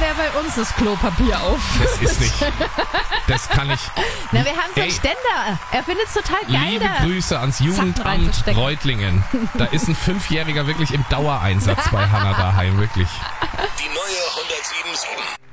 wäre bei uns das Klopapier auf. Das ist nicht. Das kann ich. Na, wir haben so einen Ständer. Er findet es total geil. Liebe da Grüße ans Jugendamt reinzustecken. Reutlingen. Da ist ein 5-Jähriger wirklich im Dauereinsatz bei Hannah daheim, wirklich. Die neue 107.7.